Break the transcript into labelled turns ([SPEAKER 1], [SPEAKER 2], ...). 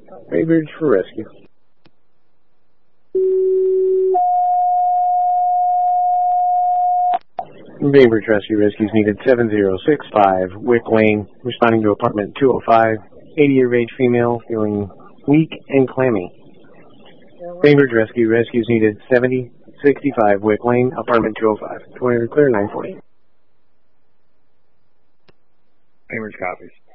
[SPEAKER 1] Bainbridge for rescue. Bainbridge rescues needed 7065 Wick Lane, responding to apartment 205. 80-year age female, feeling weak and clammy. Bainbridge rescues needed 7065 Wick Lane, apartment 205. 20 clear, 940.
[SPEAKER 2] Bainbridge copies.